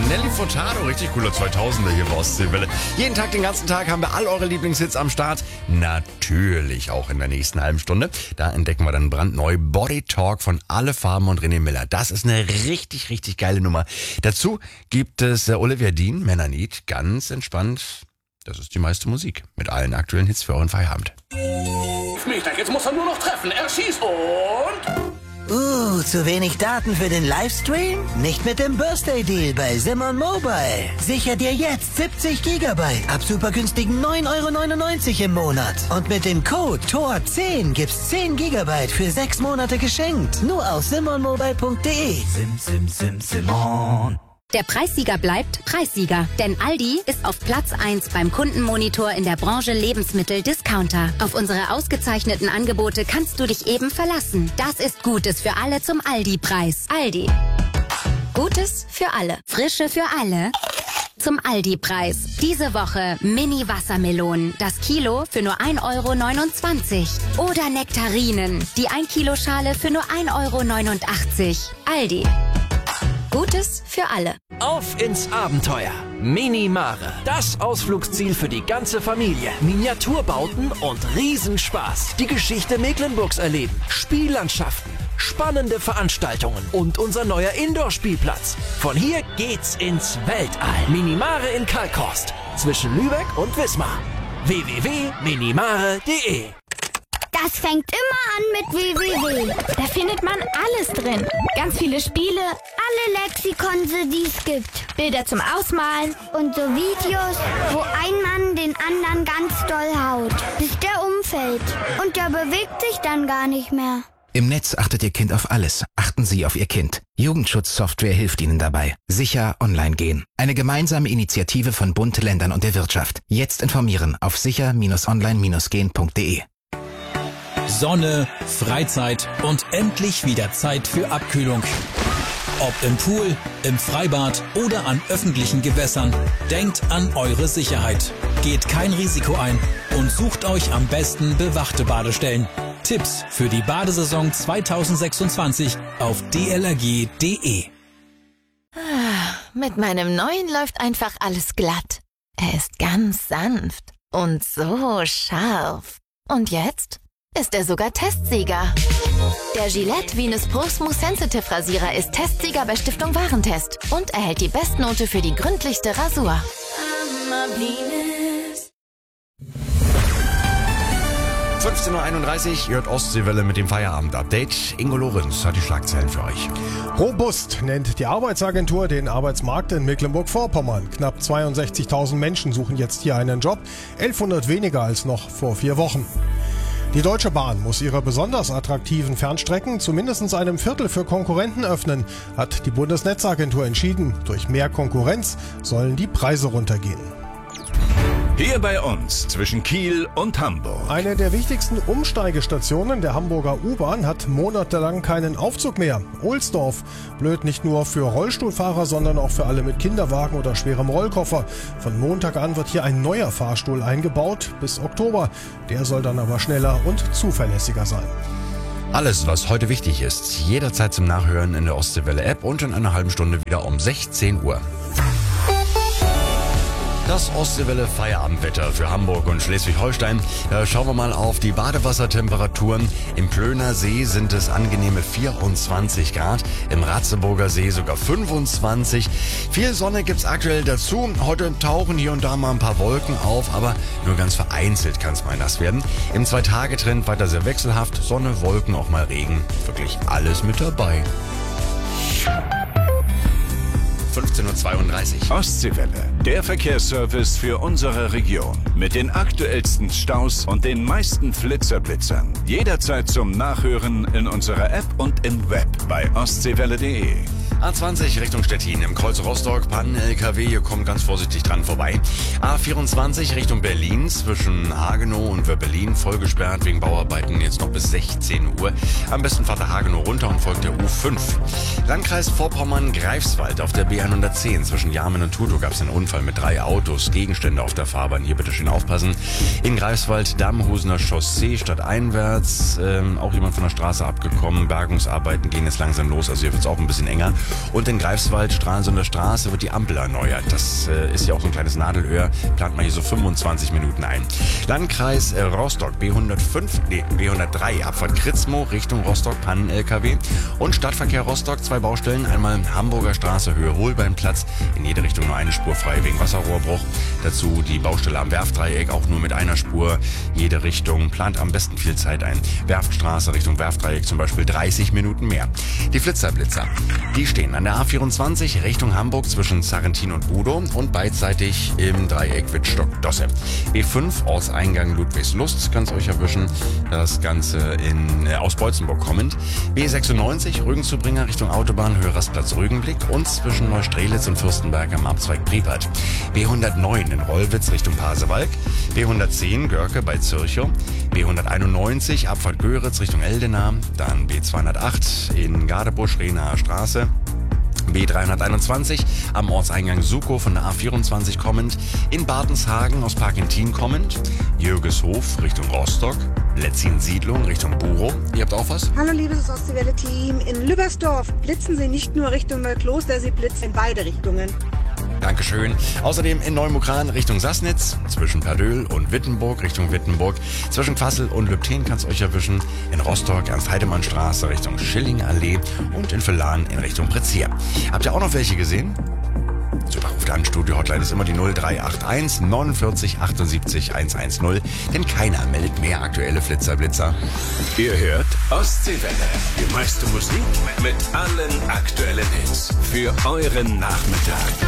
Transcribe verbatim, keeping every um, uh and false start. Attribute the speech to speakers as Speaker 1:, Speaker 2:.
Speaker 1: Nelly Furtado, richtig cooler zweitausender hier bei Ostseewelle. Jeden Tag, den ganzen Tag haben wir all eure Lieblingshits am Start. Natürlich auch in der nächsten halben Stunde. Da entdecken wir dann brandneu Body Talk von Alle Farben und René Miller. Das ist eine richtig, richtig geile Nummer. Dazu gibt es äh, Olivia Dean, Männerlied, ganz entspannt. Das ist die meiste Musik mit allen aktuellen Hits für euren Feierabend.
Speaker 2: Meter, jetzt muss er nur noch treffen. Er schießt und...
Speaker 3: Uh, zu wenig Daten für den Livestream? Nicht mit dem Birthday Deal bei Simon Mobile. Sicher dir jetzt siebzig Gigabyte ab super günstigen neun Euro neunundneunzig im Monat. Und mit dem Code T O R zehn gibt's zehn Gigabyte für sechs Monate geschenkt. Nur auf simon mobile punkt de.
Speaker 4: Sim, sim, sim, Simon.
Speaker 5: Der Preissieger bleibt Preissieger, denn Aldi ist auf Platz eins beim Kundenmonitor in der Branche Lebensmittel-Discounter. Auf unsere ausgezeichneten Angebote kannst du dich eben verlassen. Das ist Gutes für alle zum Aldi-Preis. Aldi. Gutes für alle. Frische für alle. Zum Aldi-Preis. Diese Woche Mini-Wassermelonen. Das Kilo für nur ein Euro neunundzwanzig. Oder Nektarinen. Die ein Kilo Schale für nur ein Euro neunundachtzig. Aldi. Gutes für alle.
Speaker 6: Auf ins Abenteuer. Minimare. Das Ausflugsziel für die ganze Familie. Miniaturbauten und Riesenspaß. Die Geschichte Mecklenburgs erleben. Spiellandschaften. Spannende Veranstaltungen und unser neuer Indoor-Spielplatz. Von hier geht's ins Weltall. Minimare in Kalkhorst. Zwischen Lübeck und Wismar. w w w punkt minimare punkt de.
Speaker 7: Das fängt immer an mit w w w. Da findet man alles drin. Ganz viele Spiele, alle Lexikonse, die es gibt. Bilder zum Ausmalen und so Videos, wo ein Mann den anderen ganz doll haut, bis der umfällt. Und der bewegt sich dann gar nicht mehr.
Speaker 8: Im Netz achtet Ihr Kind auf alles. Achten Sie auf Ihr Kind. Jugendschutzsoftware hilft Ihnen dabei. Sicher online gehen. Eine gemeinsame Initiative von Bund, Ländern und der Wirtschaft. Jetzt informieren auf sicher online gehen punkt de.
Speaker 9: Sonne, Freizeit und endlich wieder Zeit für Abkühlung. Ob im Pool, im Freibad oder an öffentlichen Gewässern, denkt an eure Sicherheit. Geht kein Risiko ein und sucht euch am besten bewachte Badestellen. Tipps für die Badesaison zweitausendsechsundzwanzig auf d l r g punkt de.
Speaker 10: Ah, mit meinem neuen läuft einfach alles glatt. Er ist ganz sanft und so scharf. Und jetzt ist er sogar Testsieger. Der Gillette Venus Pro Smooth Sensitive Rasierer ist Testsieger bei Stiftung Warentest und erhält die Bestnote für die gründlichste Rasur.
Speaker 1: fünfzehn Uhr einunddreißig, ihr hört Ostseewelle mit dem Feierabend-Update. Ingo Lorenz hat die Schlagzeilen für euch.
Speaker 11: Robust nennt die Arbeitsagentur den Arbeitsmarkt in Mecklenburg-Vorpommern. Knapp zweiundsechzigtausend Menschen suchen jetzt hier einen Job, elfhundert weniger als noch vor vier Wochen. Die Deutsche Bahn muss ihre besonders attraktiven Fernstrecken zumindest einem Viertel für Konkurrenten öffnen, hat die Bundesnetzagentur entschieden. Durch mehr Konkurrenz sollen die Preise runtergehen.
Speaker 12: Hier bei uns zwischen Kiel und Hamburg.
Speaker 11: Eine der wichtigsten Umsteigestationen der Hamburger U-Bahn hat monatelang keinen Aufzug mehr. Ohlsdorf. Blöd nicht nur für Rollstuhlfahrer, sondern auch für alle mit Kinderwagen oder schwerem Rollkoffer. Von Montag an wird hier ein neuer Fahrstuhl eingebaut, bis Oktober. Der soll dann aber schneller und zuverlässiger sein.
Speaker 1: Alles, was heute wichtig ist, jederzeit zum Nachhören in der Ostseewelle-App und in einer halben Stunde wieder um sechzehn Uhr. Das Ostseewelle Feierabendwetter für Hamburg und Schleswig-Holstein. Da schauen wir mal auf die Badewassertemperaturen. Im Plöner See sind es angenehme vierundzwanzig Grad, im Ratzeburger See sogar fünfundzwanzig. Viel Sonne gibt's aktuell dazu. Heute tauchen hier und da mal ein paar Wolken auf, aber nur ganz vereinzelt kann es mal nass werden. Im Zwei-Tage-Trend weiter sehr wechselhaft. Sonne, Wolken, auch mal Regen. Wirklich alles mit dabei. fünfzehn Uhr zweiunddreißig.
Speaker 12: Ostseewelle, der Verkehrsservice für unsere Region. Mit den aktuellsten Staus und den meisten Flitzerblitzern. Jederzeit zum Nachhören in unserer App und im Web bei ostseewelle punkt de.
Speaker 1: A zwanzig Richtung Stettin, im Kreuz Rostock, Pannen-L K W, ihr kommt ganz vorsichtig dran vorbei. A vierundzwanzig Richtung Berlin, zwischen Hagenow und Wöbbelin, voll gesperrt wegen Bauarbeiten, jetzt noch bis sechzehn Uhr. Am besten fahrt der Hagenow runter und folgt der U fünf. Landkreis Vorpommern-Greifswald, auf der B hundertzehn, zwischen Jarmen und Tutow gab es einen Unfall. Unfall mit drei Autos, Gegenstände auf der Fahrbahn. Hier bitte schön aufpassen. In Greifswald, Dammhusener Chaussee stadteinwärts. Ähm, auch jemand von der Straße abgekommen. Bergungsarbeiten gehen jetzt langsam los, also hier wird es auch ein bisschen enger. Und in Greifswald, Stralsunder Straße, wird die Ampel erneuert. Das äh, ist ja auch so ein kleines Nadelöhr. Plant man hier so fünfundzwanzig Minuten ein. Landkreis äh, Rostock, B hundertfünf, nee, B hundertdrei, Abfahrt Kritzmo, Richtung Rostock, Pannen-L K W. Und Stadtverkehr Rostock, zwei Baustellen. Einmal Hamburger Straße, Höhe Holbeinplatz. In jede Richtung nur eine Spur frei wegen Wasserrohrbruch. Dazu die Baustelle am Werftdreieck, auch nur mit einer Spur. Jede Richtung, plant am besten viel Zeit ein. Werftstraße Richtung Werftdreieck zum Beispiel dreißig Minuten mehr. Die Flitzerblitzer, die stehen an der A vierundzwanzig Richtung Hamburg zwischen Sarrentin und Budow und beidseitig im Dreieck Wittstock-Dosse. B fünf, Ortseingang Ludwigslust, kann es euch erwischen. Das Ganze in, äh, aus Beutzenburg kommend. B sechsundneunzig, Rügenzubringer Richtung Autobahn, Hörersplatz Rügenblick und zwischen Neustrelitz und Fürstenberg am Abzweig Priepert. B hundertneun in Rollwitz Richtung Pasewalk. B hundertzehn, Görke bei Zürchow. B hunderteinundneunzig, Abfahrt Göritz Richtung Eldena. Dann B zweihundertacht in Gadebusch, Rehnaer Straße. B dreihunderteinundzwanzig am Ortseingang Sukow von der A vierundzwanzig kommend, in Bartenshagen aus Parkentin kommend, Jürgeshof Richtung Rostock, Letzin-Siedlung Richtung Burow. Ihr habt auch was?
Speaker 13: Hallo liebes Ostseewelle-Team, in Lübbersdorf blitzen Sie nicht nur Richtung Neukloster, Sie blitzen in beide Richtungen.
Speaker 1: Dankeschön. Außerdem in Neumukran Richtung Sassnitz, zwischen Perdöhl und Wittenburg Richtung Wittenburg, zwischen Fassel und Lübten kann es euch erwischen, in Rostock Ernst-Heidemann-Straße Richtung Schilling-Allee und in Villan in Richtung Prezier. Habt ihr auch noch welche gesehen? Super, ruft an, Studio-Hotline ist immer die null drei acht eins neunundvierzig achtundsiebzig hundertzehn, denn keiner meldet mehr aktuelle Flitzerblitzer.
Speaker 12: Ihr hört Ostseewelle, die meiste Musik mit allen aktuellen Hits für euren Nachmittag.